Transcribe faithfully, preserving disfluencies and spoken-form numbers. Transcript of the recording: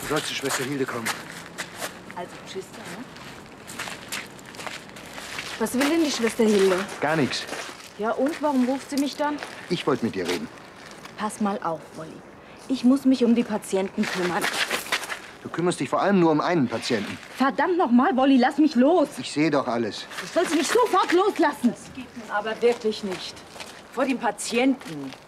Du sollst zu Schwester Hilde kommen. Also, tschüss, ne? Was will denn die Schwester Hilde? Gar nichts. Ja, und warum ruft sie mich dann? Ich wollte mit dir reden. Pass mal auf, Wolli. Ich muss mich um die Patienten kümmern. Du kümmerst dich vor allem nur um einen Patienten. Verdammt noch mal, Wolli, lass mich los. Ich sehe doch alles. Ich soll sie mich sofort loslassen. Das geht nun aber wirklich nicht. Vor dem Patienten.